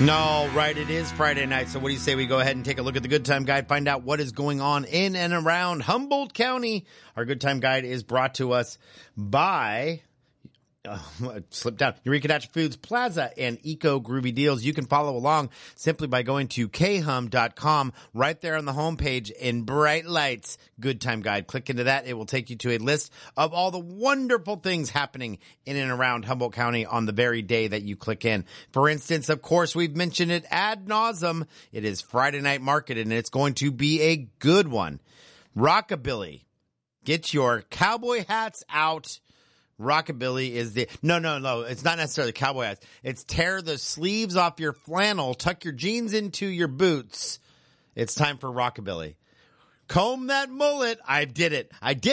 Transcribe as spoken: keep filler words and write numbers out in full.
No, right, it is Friday night, so what do you say we go ahead and take a look at the Good Time Guide, find out what is going on in and around Humboldt County. Our Good Time Guide is brought to us by... Uh, slipped down. Eureka Natural Foods Plaza and Eco Groovy Deals. You can follow along simply by going to k hum dot com. Right there on the homepage in bright lights, Good Time Guide. Click into that. It will take you to a list of all the wonderful things happening in and around Humboldt County on the very day that you click in. For instance, of course, we've mentioned it ad nauseum. It is Friday Night Market, and it's going to be a good one. Rockabilly. Get your cowboy hats out. Rockabilly is the, no, no, no, it's not necessarily cowboy hats. It's tear the sleeves off your flannel, tuck your jeans into your boots. It's time for Rockabilly. Comb that mullet. I did it. I did